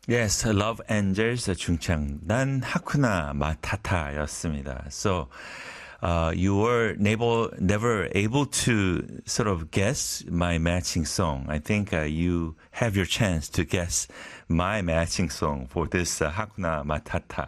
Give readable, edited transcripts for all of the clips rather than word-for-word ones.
Yes, Love Angels 중창단 하쿠나 마타타였습니다. So, you were never able to sort of guess my matching song. I think you have your chance to guess my matching song for this 하쿠나 마타타.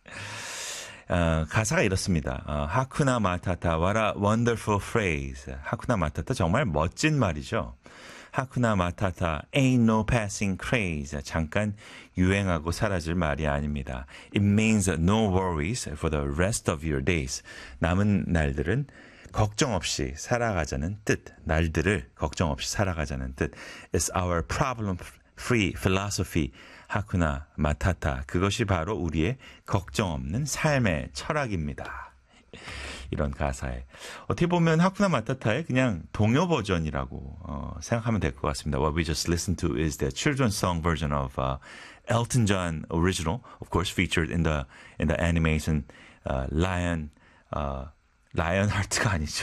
가사가 이렇습니다. 하쿠나 마타타, what a wonderful phrase. 하쿠나 마타타 정말 멋진 말이죠. 하쿠나 마타타, ain't no passing craze. 잠깐 유행하고 사라질 말이 아닙니다. It means no worries for the rest of your days. 남은 날들은 걱정 없이 살아가자는 뜻. 날들을 걱정 없이 살아가자는 뜻. It's our problem-free philosophy. 하쿠나 마타타. 그것이 바로 우리의 걱정 없는 삶의 철학입니다. 이런 가사에 어떻게 보면 하쿠나 마타타의 그냥 동요 버전이라고 생각하면 될 것 같습니다. What we just listened to is the children's song version of Elton John original, of course, featured in the animation Lion Heart가 아니죠.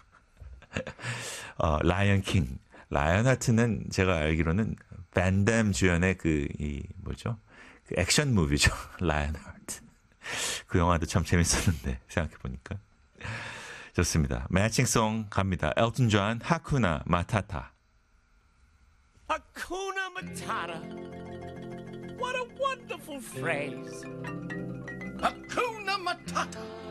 Lion King. 라이언 하트는 제가 알기로는 밴담 주연의 그 액션 무비죠. 라이언 하트. 그 영화도 참 재밌었는데 생각해보니까. 좋습니다. 매칭송 갑니다. 엘튼 존, 하쿠나 마타타. Hakuna Matata. What a wonderful phrase. Hakuna Matata.